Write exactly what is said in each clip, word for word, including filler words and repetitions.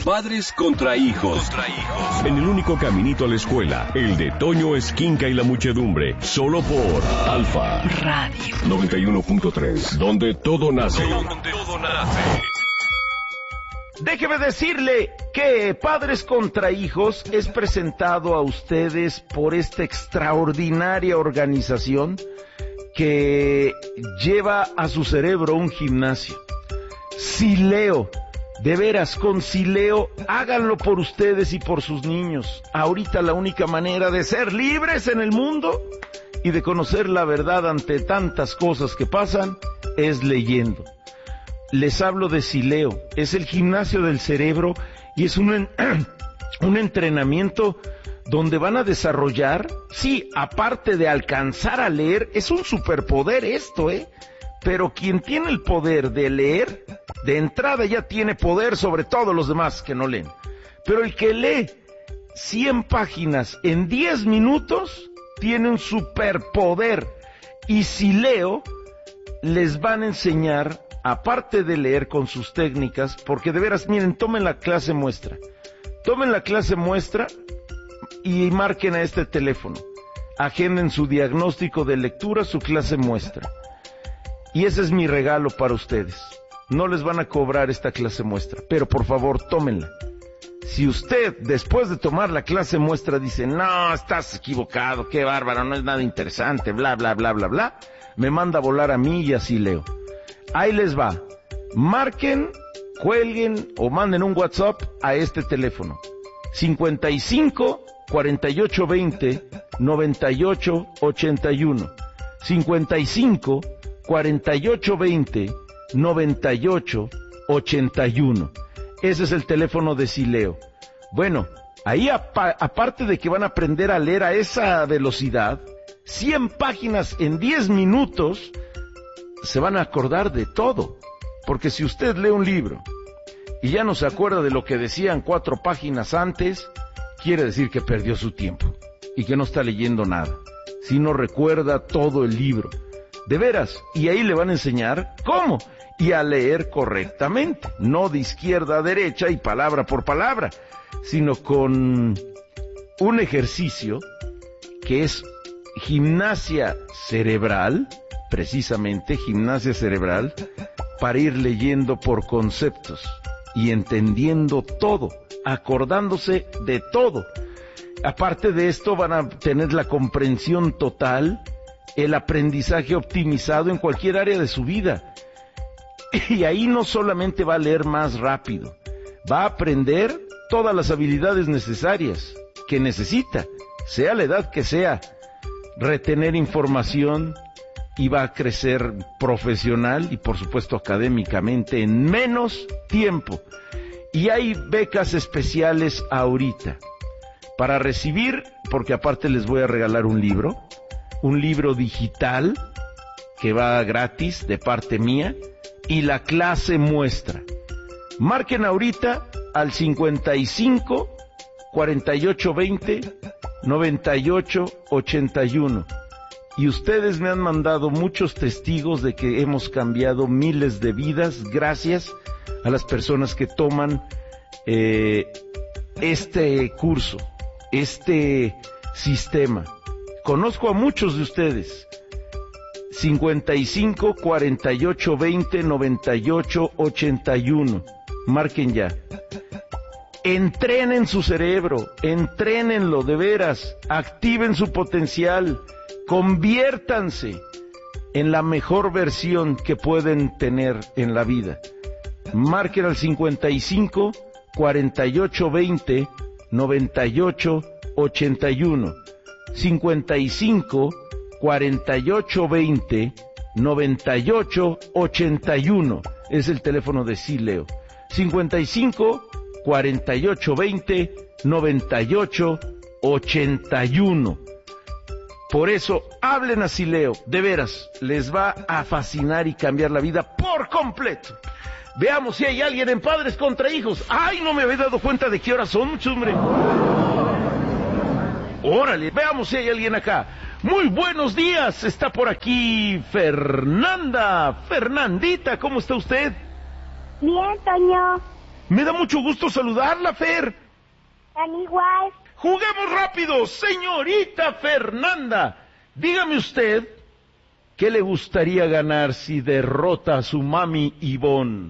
Padres contra hijos. Contra hijos. En el único caminito a la escuela, el de Toño Esquinca y la muchedumbre. Solo por Alfa Radio noventa y uno punto tres, donde todo nace. Donde todo nace. Déjeme decirle que Padres contra Hijos es presentado a ustedes por esta extraordinaria organización que lleva a su cerebro un gimnasio. Sileo. De veras, con Sileo, háganlo por ustedes y por sus niños. Ahorita la única manera de ser libres en el mundo y de conocer la verdad ante tantas cosas que pasan es leyendo. Les hablo de Sileo, es el gimnasio del cerebro y es un, un entrenamiento donde van a desarrollar, sí, aparte de alcanzar a leer, es un superpoder esto, ¿eh? Pero quien tiene el poder de leer, de entrada ya tiene poder sobre todos los demás que no leen. Pero el que lee cien páginas en diez minutos, tiene un superpoder. Y Sileo les van a enseñar, aparte de leer con sus técnicas, porque de veras, miren, tomen la clase muestra. Tomen la clase muestra y marquen a este teléfono. Agenden su diagnóstico de lectura, su clase muestra. Y ese es mi regalo para ustedes. No les van a cobrar esta clase muestra, pero por favor, tómenla. Si usted, después de tomar la clase muestra, dice, no, estás equivocado, qué bárbaro, no es nada interesante, bla, bla, bla, bla, bla, me manda a volar a mí y así leo. Ahí les va. Marquen, cuelguen o manden un WhatsApp a este teléfono. cincuenta y cinco, cuarenta y ocho, veinte, noventa y ocho, ochenta y uno. cincuenta y cinco, cuarenta y ocho, veinte, noventa y ocho, ochenta y uno. Ese es el teléfono de Sileo. Bueno, ahí apa- aparte de que van a aprender a leer a esa velocidad, cien páginas en diez minutos, se van a acordar de todo. Porque si usted lee un libro y ya no se acuerda de lo que decían cuatro páginas antes, quiere decir que perdió su tiempo y que no está leyendo nada. Si no recuerda todo el libro. De veras, y ahí le van a enseñar cómo, y a leer correctamente, no de izquierda a derecha y palabra por palabra, sino con un ejercicio que es gimnasia cerebral, precisamente gimnasia cerebral, para ir leyendo por conceptos y entendiendo todo, acordándose de todo. Aparte de esto van a tener la comprensión total, el aprendizaje optimizado en cualquier área de su vida. Y ahí no solamente va a leer más rápido, va a aprender todas las habilidades necesarias que necesita, sea la edad que sea, retener información, y va a crecer profesional y por supuesto académicamente en menos tiempo. Y hay becas especiales ahorita para recibir, porque aparte les voy a regalar un libro, un libro digital que va gratis de parte mía, y la clase muestra. Marquen ahorita al cincuenta y cinco, cuarenta y ocho, veinte, noventa y ocho, ochenta y uno. Y ustedes me han mandado muchos testigos de que hemos cambiado miles de vidas gracias a las personas que toman eh, este curso, este sistema. Conozco a muchos de ustedes. cincuenta y cinco, cuarenta y ocho, veinte, noventa y ocho, ochenta y uno. Marquen ya. Entrenen su cerebro, entrénenlo de veras, activen su potencial, conviértanse en la mejor versión que pueden tener en la vida. Marquen al cincuenta y cinco, cuarenta y ocho, veinte, noventa y ocho, ochenta y uno. cincuenta y cinco, cuarenta y ocho, veinte, noventa y ocho, ochenta y uno. Es el teléfono de Sileo. cincuenta y cinco, cuarenta y ocho, veinte, noventa y ocho, ochenta y uno. Por eso, hablen a Sileo, de veras, les va a fascinar y cambiar la vida por completo. Veamos si hay alguien en Padres contra Hijos. ¡Ay, no me había dado cuenta de qué horas son, mucho, hombre! Órale, veamos si hay alguien acá. Muy buenos días, está por aquí Fernanda. Fernandita, ¿cómo está usted? Bien, Toño. Me da mucho gusto saludarla, Fer. Tan igual. Juguemos rápido, señorita Fernanda. Dígame usted, ¿qué le gustaría ganar si derrota a su mami Ivonne?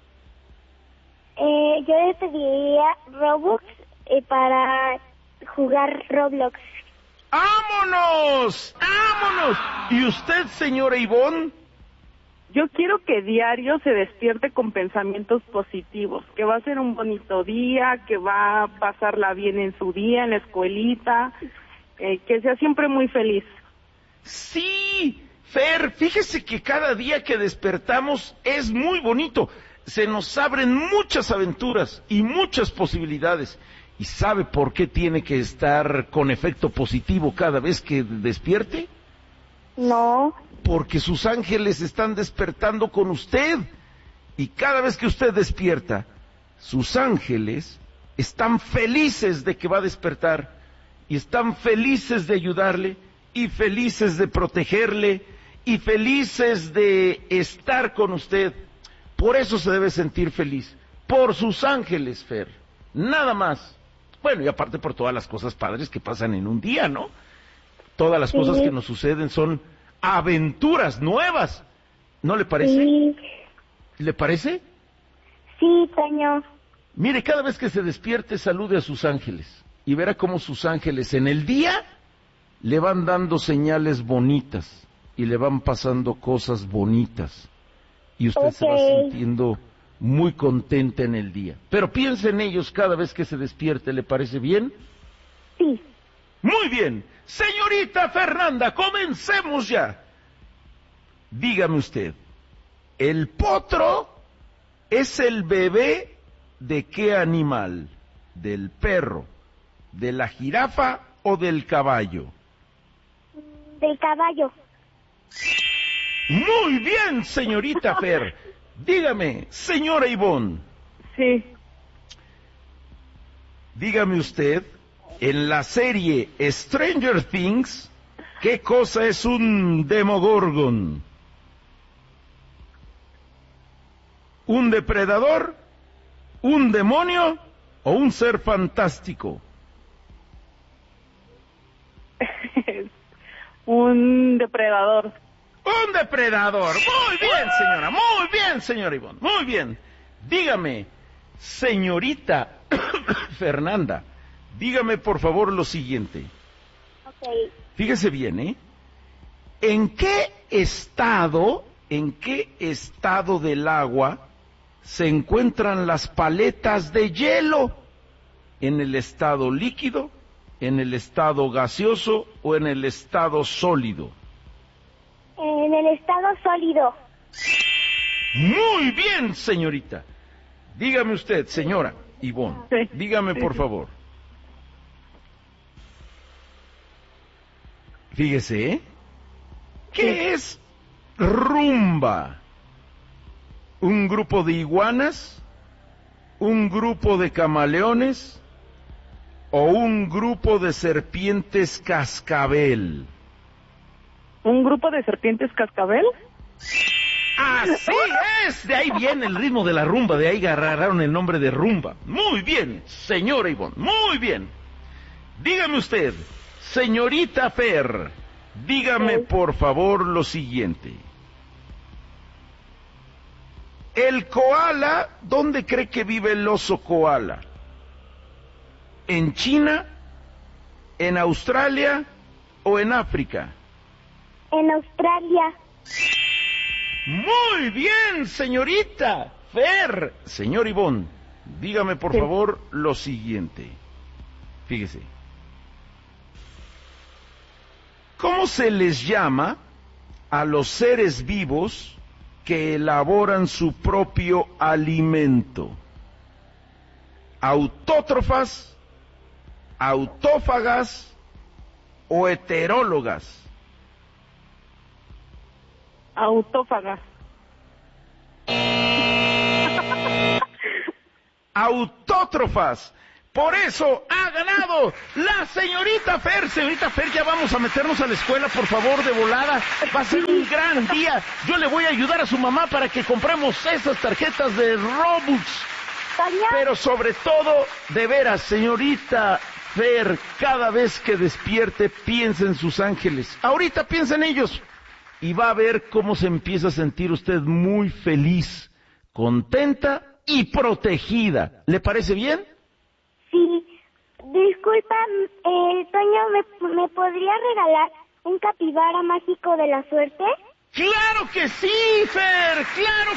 Eh, yo le pediría Robux eh, para jugar Roblox. ¡Vámonos! ¡Vámonos! ¿Y usted, señora Ivonne? Yo quiero que diario se despierte con pensamientos positivos, que va a ser un bonito día, que va a pasarla bien en su día, en la escuelita, eh, que sea siempre muy feliz. Sí, Fer, fíjese que cada día que despertamos es muy bonito. Se nos abren muchas aventuras y muchas posibilidades. ¿Y sabe por qué tiene que estar con efecto positivo cada vez que despierte? No. Porque sus ángeles están despertando con usted. Y cada vez que usted despierta, sus ángeles están felices de que va a despertar. Y están felices de ayudarle, y felices de protegerle, y felices de estar con usted. Por eso se debe sentir feliz. Por sus ángeles, Fer. Nada más. Bueno, y aparte por todas las cosas padres que pasan en un día, ¿no? Todas las sí. cosas que nos suceden son aventuras nuevas. ¿No le parece? Sí. ¿Le parece? Sí, Toño. Mire, cada vez que se despierte, salude a sus ángeles. Y verá cómo sus ángeles en el día le van dando señales bonitas. Y le van pasando cosas bonitas. Y usted okay. se va sintiendo muy contenta en el día. Pero piense en ellos cada vez que se despierte, ¿le parece bien? Sí. Muy bien. Señorita Fernanda, comencemos ya. Dígame usted, ¿el potro es el bebé de qué animal? ¿Del perro, de la jirafa o del caballo? Del caballo. Muy bien, señorita Fer. Dígame, señora Ivonne. Sí. Dígame usted, en la serie Stranger Things, ¿qué cosa es un Demogorgon? ¿Un depredador? ¿Un demonio? ¿O un ser fantástico? Un depredador. ¡Un depredador! Muy bien, señora, muy bien, señora Ivonne, muy bien. Dígame, señorita Fernanda, dígame por favor lo siguiente. Okay. Fíjese bien, ¿eh? ¿En qué estado, en qué estado del agua se encuentran las paletas de hielo? ¿En el estado líquido, en el estado gaseoso o en el estado sólido? En el estado sólido. Muy bien, señorita. Dígame usted, señora Ivonne, sí. dígame por favor. Fíjese, ¿eh? ¿Qué sí. es rumba? ¿Un grupo de iguanas? ¿Un grupo de camaleones? ¿O un grupo de serpientes cascabel? ¿Un grupo de serpientes cascabel? ¡Así es! De ahí viene el ritmo de la rumba, de ahí agarraron el nombre de rumba. Muy bien, señora Ivonne, muy bien. Dígame usted, señorita Fer, dígame sí. por favor lo siguiente. El koala, ¿dónde cree que vive el oso koala? ¿En China, en Australia o en África? En Australia. Muy bien, señorita Fer. Señor Ivonne, dígame por sí. favor lo siguiente. Fíjese. ¿Cómo se les llama a los seres vivos que elaboran su propio alimento? ¿Autótrofas, autófagas o heterólogas? Autófagas. Autótrofas. Por eso ha ganado la señorita Fer. Señorita Fer, ya vamos a meternos a la escuela, por favor, de volada. Va a ser un gran día. Yo le voy a ayudar a su mamá para que compremos esas tarjetas de Robux. Está Toño. Pero sobre todo, de veras, señorita Fer, cada vez que despierte, piensa en sus ángeles. Ahorita piensa en ellos. Y va a ver cómo se empieza a sentir usted muy feliz, contenta y protegida. ¿Le parece bien? Sí. Disculpa, eh, Toño, ¿me, ¿me podría regalar un capibara mágico de la suerte? ¡Claro que sí, Fer! ¡Claro